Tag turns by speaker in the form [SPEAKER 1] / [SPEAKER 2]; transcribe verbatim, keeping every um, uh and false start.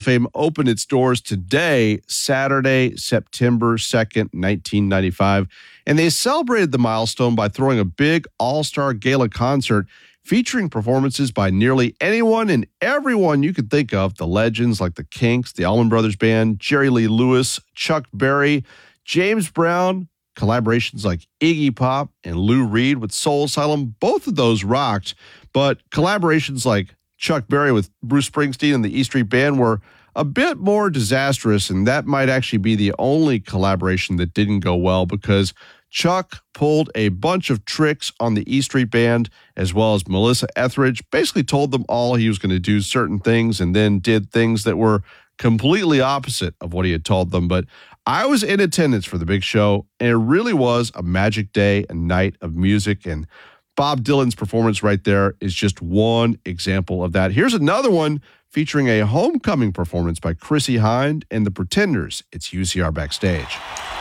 [SPEAKER 1] Fame opened its doors today, Saturday, September second, nineteen ninety-five. And they celebrated the milestone by throwing a big all-star gala concert featuring performances by nearly anyone and everyone you could think of. The legends like the Kinks, the Allman Brothers Band, Jerry Lee Lewis, Chuck Berry, James Brown, collaborations like Iggy Pop and Lou Reed with Soul Asylum. Both of those rocked, but collaborations like Chuck Berry with Bruce Springsteen and the E Street Band were a bit more disastrous, and that might actually be the only collaboration that didn't go well because Chuck pulled a bunch of tricks on the E Street Band as well as Melissa Etheridge, basically told them all he was going to do certain things and then did things that were completely opposite of what he had told them. But I was in attendance for the big show, and it really was a magic day, a night of music, and Bob Dylan's performance right there is just one example of that. Here's another one featuring a homecoming performance by Chrissie Hynde and the Pretenders. It's U C R Backstage.